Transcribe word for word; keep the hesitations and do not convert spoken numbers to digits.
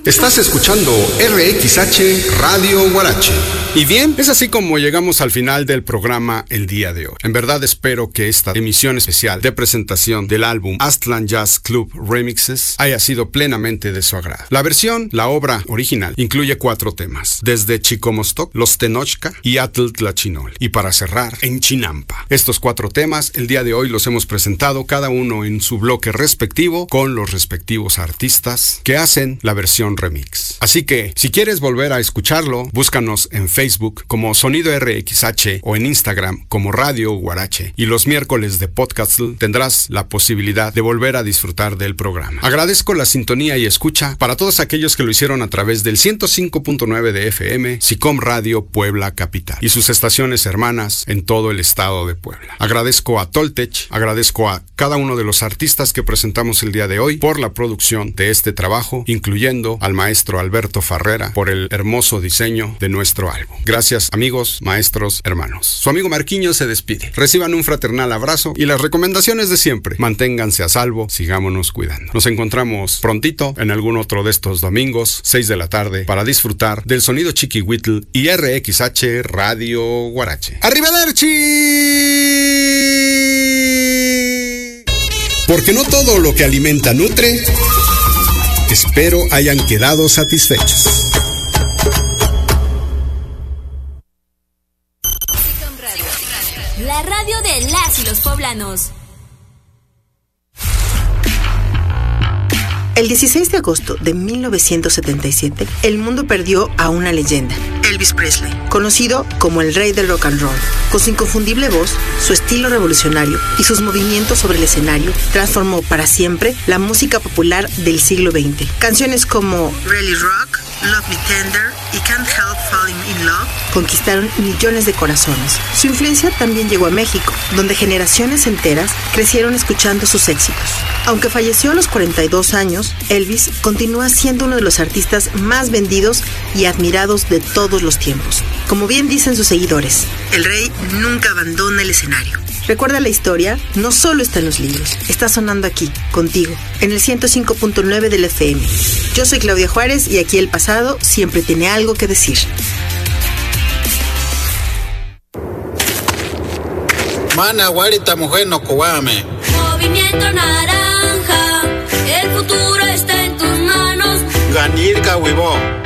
Estás escuchando R X H Radio Huarache. Y bien, es así como llegamos al final del programa el día de hoy. En verdad espero que esta emisión especial de presentación del álbum Aztlán Jazz Club Remixes haya sido plenamente de su agrado. La versión, la obra original, incluye cuatro temas, desde Chicomostoc, Los Tenochca y Atl Tlachinol. Y para cerrar, en Chinampa. Estos cuatro temas, el día de hoy los hemos presentado cada uno en su bloque respectivo con los respectivos artistas que hacen la versión remix. Así que, si quieres volver a escucharlo, búscanos en Facebook Facebook como Sonido R X H o en Instagram como Radio Huarache, y los miércoles de podcast tendrás la posibilidad de volver a disfrutar del programa. Agradezco la sintonía y escucha para todos aquellos que lo hicieron a través del ciento cinco punto nueve de F M, SICOM Radio Puebla Capital y sus estaciones hermanas en todo el estado de Puebla. Agradezco a Toltech, agradezco a cada uno de los artistas que presentamos el día de hoy por la producción de este trabajo, incluyendo al maestro Alberto Farrera por el hermoso diseño de nuestro álbum. Gracias, amigos, maestros, hermanos. Su amigo Marquiño se despide. Reciban un fraternal abrazo y las recomendaciones de siempre. Manténganse a salvo, sigámonos cuidando. Nos encontramos prontito en algún otro de estos domingos, seis de la tarde, para disfrutar del sonido Chiquihuitl y R X H Radio Huarache. ¡Arrivederci! Porque no todo lo que alimenta nutre. Espero hayan quedado satisfechos. La radio de las y los poblanos. El dieciséis de agosto de mil novecientos setenta y siete, el mundo perdió a una leyenda, Elvis Presley, conocido como el rey del rock and roll. Con su inconfundible voz, su estilo revolucionario y sus movimientos sobre el escenario, transformó para siempre la música popular del siglo veinte. Canciones como Really Rock, Love Me Tender y Can't Help Falling in Love conquistaron millones de corazones. Su influencia también llegó a México, donde generaciones enteras crecieron escuchando sus éxitos. Aunque falleció a los cuarenta y dos años, Elvis continúa siendo uno de los artistas más vendidos y admirados de todos los tiempos. Como bien dicen sus seguidores, el rey nunca abandona el escenario. Recuerda, la historia no solo está en los libros, está sonando aquí, contigo, en el ciento cinco punto nueve del F M. Yo soy Claudia Juárez y aquí el pasado siempre tiene algo que decir. Mana, guarita, mujer, no cubame. Movimiento Naranja, el futuro está en tus manos. Ganir, Cahuibó.